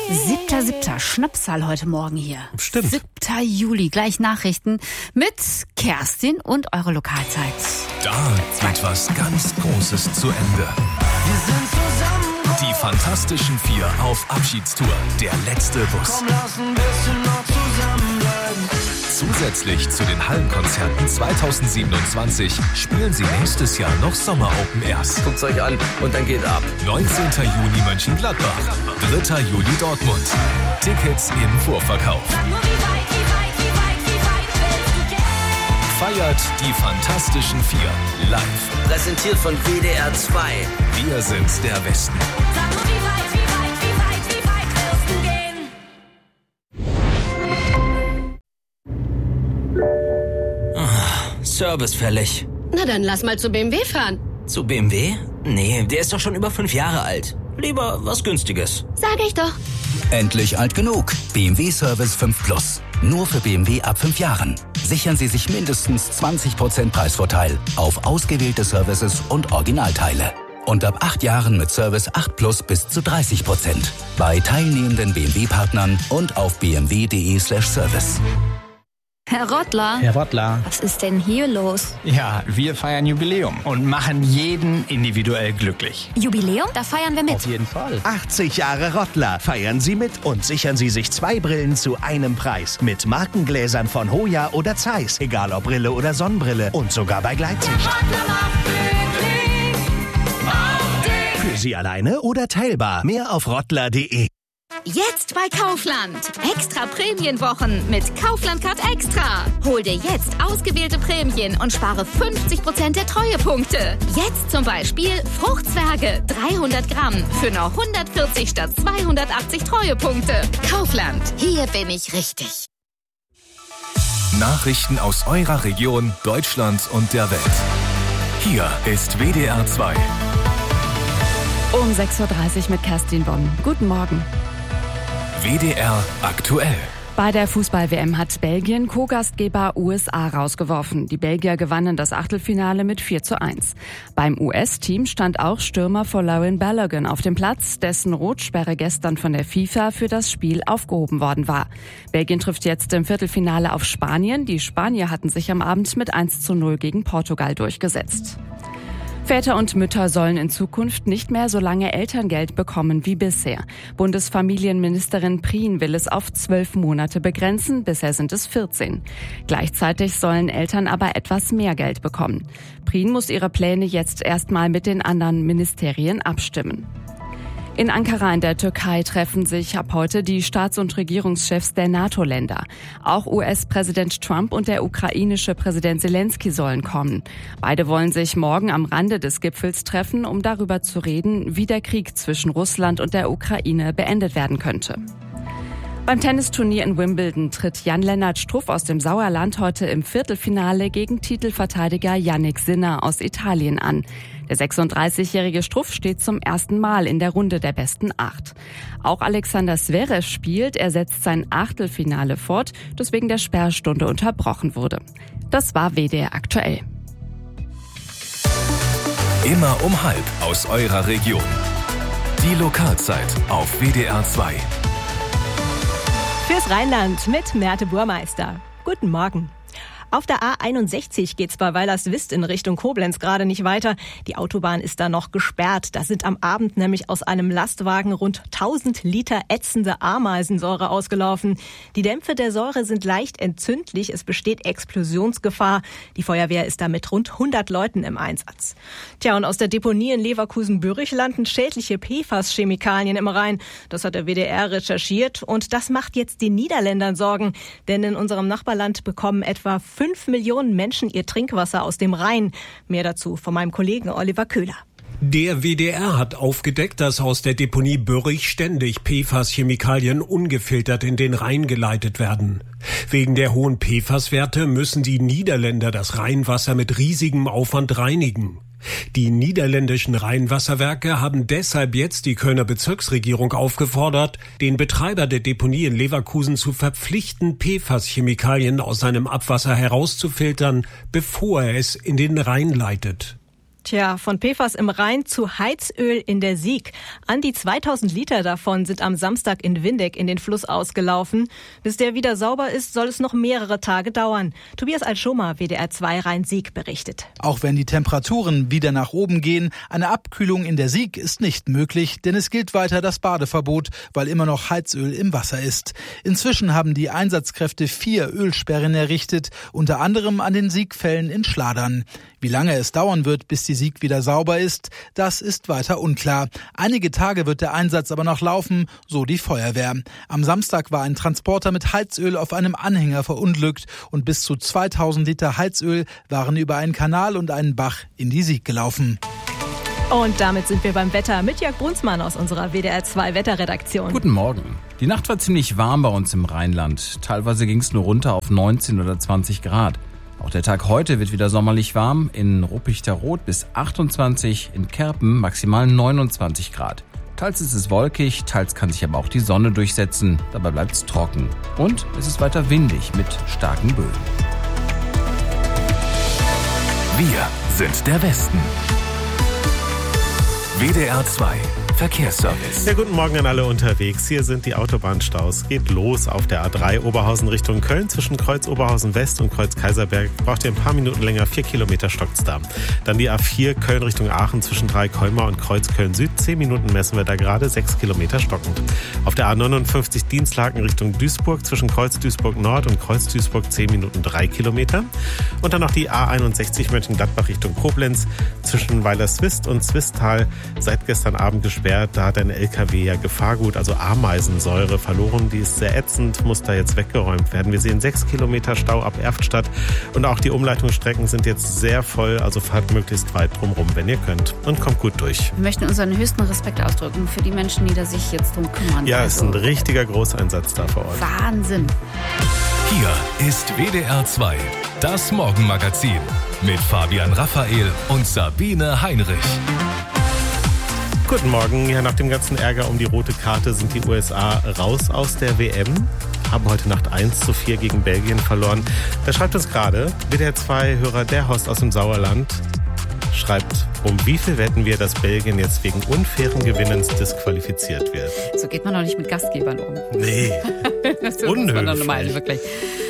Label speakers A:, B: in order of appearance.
A: 7.7. Schnapszahl heute Morgen hier.
B: Stimmt.
A: 7. Juli, gleich Nachrichten mit Kerstin und eure Lokalzeit.
B: Da geht was ganz Großes zu Ende.
C: Wir sind zusammen.
B: Die Fantastischen Vier auf Abschiedstour. Der letzte Bus.
C: Komm, lass ein bisschen noch zusammenbleiben.
B: Zusätzlich zu den Hallenkonzerten 2027 spielen sie nächstes Jahr noch Sommer-Open Airs.
D: Guckt's euch an und dann geht ab.
B: 19. Juni Mönchengladbach, 3. Juli Dortmund. Tickets im Vorverkauf. Feiert die Fantastischen Vier live.
D: Präsentiert von WDR 2.
B: Wir sind der Westen.
D: Service fällig.
E: Na dann lass mal zu BMW fahren.
D: Zu BMW? Nee, der ist doch schon über 5 Jahre alt. Lieber was Günstiges.
E: Sag ich doch.
F: Endlich alt genug. BMW Service 5 Plus. Nur für BMW ab 5 Jahren. Sichern Sie sich mindestens 20% Preisvorteil auf ausgewählte Services und Originalteile. Und ab 8 Jahren mit Service 8 Plus bis zu 30%. Bei teilnehmenden BMW-Partnern und auf bmw.de/service.
A: Herr Rottler.
G: Herr Rottler.
A: Was ist denn hier los?
G: Ja, wir feiern Jubiläum und machen jeden individuell glücklich.
A: Jubiläum? Da feiern wir mit.
G: Auf jeden Fall.
H: 80 Jahre Rottler. Feiern Sie mit und sichern Sie sich 2 Brillen zu einem Preis. Mit Markengläsern von Hoya oder Zeiss. Egal ob Brille oder Sonnenbrille. Und sogar bei Gleitsicht. Für Sie alleine oder teilbar. Mehr auf rottler.de.
I: Jetzt bei Kaufland. Extra Prämienwochen mit Kaufland Card Extra. Hol dir jetzt ausgewählte Prämien und spare 50% der Treuepunkte. Jetzt zum Beispiel Fruchtzwerge 300 Gramm für nur 140 statt 280 Treuepunkte. Kaufland. Hier bin ich richtig.
B: Nachrichten aus eurer Region, Deutschland und der Welt. Hier ist WDR 2.
J: Um 6.30 Uhr mit Kerstin Bonn. Guten Morgen.
B: WDR aktuell.
J: Bei der Fußball-WM hat Belgien Co-Gastgeber USA rausgeworfen. Die Belgier gewannen das Achtelfinale mit 4:1. Beim US-Team stand auch Stürmer Folarin Balogun auf dem Platz, dessen Rotsperre gestern von der FIFA für das Spiel aufgehoben worden war. Belgien trifft jetzt im Viertelfinale auf Spanien. Die Spanier hatten sich am Abend mit 1:0 gegen Portugal durchgesetzt. Väter und Mütter sollen in Zukunft nicht mehr so lange Elterngeld bekommen wie bisher. Bundesfamilienministerin Prien will es auf 12 Monate begrenzen, bisher sind es 14. Gleichzeitig sollen Eltern aber etwas mehr Geld bekommen. Prien muss ihre Pläne jetzt erstmal mit den anderen Ministerien abstimmen. In Ankara in der Türkei treffen sich ab heute die Staats- und Regierungschefs der NATO-Länder. Auch US-Präsident Trump und der ukrainische Präsident Zelensky sollen kommen. Beide wollen sich morgen am Rande des Gipfels treffen, um darüber zu reden, wie der Krieg zwischen Russland und der Ukraine beendet werden könnte. Beim Tennisturnier in Wimbledon tritt Jan-Lennart Struff aus dem Sauerland heute im Viertelfinale gegen Titelverteidiger Jannik Sinner aus Italien an. Der 36-jährige Struff steht zum ersten Mal in der Runde der besten 8. Auch Alexander Zverev spielt, er setzt sein Achtelfinale fort, das wegen der Sperrstunde unterbrochen wurde. Das war WDR aktuell.
B: Immer um 12:30 aus eurer Region. Die Lokalzeit auf WDR 2.
K: Fürs Rheinland mit Merte Burmeister. Guten Morgen. Auf der A61 geht's bei Weilerswist in Richtung Koblenz gerade nicht weiter. Die Autobahn ist da noch gesperrt. Da sind am Abend nämlich aus einem Lastwagen rund 1000 Liter ätzende Ameisensäure ausgelaufen. Die Dämpfe der Säure sind leicht entzündlich. Es besteht Explosionsgefahr. Die Feuerwehr ist da mit rund 100 Leuten im Einsatz. Tja, und aus der Deponie in Leverkusen-Bürich landen schädliche PFAS-Chemikalien im Rhein. Das hat der WDR recherchiert und das macht jetzt den Niederländern Sorgen. Denn in unserem Nachbarland bekommen etwa 5 Millionen Menschen ihr Trinkwasser aus dem Rhein. Mehr dazu von meinem Kollegen Oliver Köhler.
L: Der WDR hat aufgedeckt, dass aus der Deponie Bürich ständig PFAS-Chemikalien ungefiltert in den Rhein geleitet werden. Wegen der hohen PFAS-Werte müssen die Niederländer das Rheinwasser mit riesigem Aufwand reinigen. Die niederländischen Rheinwasserwerke haben deshalb jetzt die Kölner Bezirksregierung aufgefordert, den Betreiber der Deponie in Leverkusen zu verpflichten, PFAS-Chemikalien aus seinem Abwasser herauszufiltern, bevor er es in den Rhein leitet.
K: Tja, von PFAS im Rhein zu Heizöl in der Sieg. An die 2000 Liter davon sind am Samstag in Windeck in den Fluss ausgelaufen. Bis der wieder sauber ist, soll es noch mehrere Tage dauern. Tobias Alschoma, WDR 2 Rhein-Sieg, berichtet.
M: Auch wenn die Temperaturen wieder nach oben gehen, eine Abkühlung in der Sieg ist nicht möglich, denn es gilt weiter das Badeverbot, weil immer noch Heizöl im Wasser ist. Inzwischen haben die Einsatzkräfte 4 Ölsperren errichtet, unter anderem an den Siegfällen in Schladern. Wie lange es dauern wird, bis die Sieg wieder sauber ist, das ist weiter unklar. Einige Tage wird der Einsatz aber noch laufen, so die Feuerwehr. Am Samstag war ein Transporter mit Heizöl auf einem Anhänger verunglückt und bis zu 2000 Liter Heizöl waren über einen Kanal und einen Bach in die Sieg gelaufen.
K: Und damit sind wir beim Wetter mit Jörg Brunsmann aus unserer WDR 2 Wetterredaktion.
N: Guten Morgen. Die Nacht war ziemlich warm bei uns im Rheinland. Teilweise ging es nur runter auf 19 oder 20 Grad. Auch der Tag heute wird wieder sommerlich warm. In Ruppichteroth bis 28, in Kerpen maximal 29 Grad. Teils ist es wolkig, teils kann sich aber auch die Sonne durchsetzen. Dabei bleibt es trocken. Und es ist weiter windig mit starken Böen.
B: Wir sind der Westen. WDR 2 Verkehrsservice.
O: Ja, guten Morgen an alle unterwegs. Hier sind die Autobahnstaus. Geht los auf der A3 Oberhausen Richtung Köln. Zwischen Kreuz Oberhausen West und Kreuz Kaiserberg braucht ihr ein paar Minuten länger. 4 Kilometer stockt's da. Dann die A4 Köln Richtung Aachen zwischen Dreikolmar und Kreuz Köln Süd. 10 Minuten messen wir da gerade, 6 Kilometer stockend. Auf der A59 Dienstlaken Richtung Duisburg zwischen Kreuz Duisburg Nord und Kreuz Duisburg 10 Minuten 3 Kilometer. Und dann noch die A61 Mönchengladbach Richtung Koblenz zwischen Weilerswist und Zwistal. Seit gestern Abend gesperrt. Da hat ein LKW ja Gefahrgut, also Ameisensäure, verloren. Die ist sehr ätzend, muss da jetzt weggeräumt werden. Wir sehen 6 Kilometer Stau ab Erftstadt. Und auch die Umleitungsstrecken sind jetzt sehr voll. Also fahrt möglichst weit drumherum, wenn ihr könnt. Und kommt gut durch.
A: Wir möchten unseren höchsten Respekt ausdrücken für die Menschen, die da sich jetzt drum kümmern.
O: Ja, es ist ein richtiger Großeinsatz da vor Ort.
A: Wahnsinn.
B: Hier ist WDR 2, das Morgenmagazin mit Fabian Raphael und Sabine Heinrich.
O: Guten Morgen. Ja, nach dem ganzen Ärger um die rote Karte sind die USA raus aus der WM. Haben heute Nacht 1:4 gegen Belgien verloren. Da schreibt uns gerade WDR 2-Hörer der Horst aus dem Sauerland. Schreibt, um wie viel wetten wir, dass Belgien jetzt wegen unfairen Gewinnens disqualifiziert wird?
A: So geht man doch nicht mit Gastgebern um.
O: Nee,
A: das ist unhöflich. Normal, wirklich.